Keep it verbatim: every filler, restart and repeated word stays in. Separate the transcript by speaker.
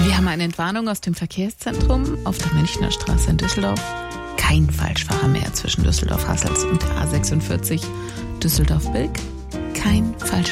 Speaker 1: Wir haben eine Entwarnung aus dem Verkehrszentrum auf der Münchner Straße in Düsseldorf. Kein Falschfahrer mehr zwischen Düsseldorf-Hassels und der A sechsundvierzig Düsseldorf-Bilk. Kein Falschfahrer.